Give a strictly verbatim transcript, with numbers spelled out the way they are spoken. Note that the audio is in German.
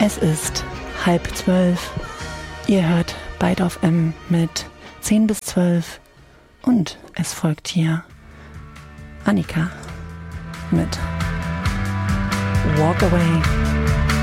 Es ist halb zwölf. Ihr hört Byte F M mit zehn bis zwölf und es folgt hier Annika mit Walk Away.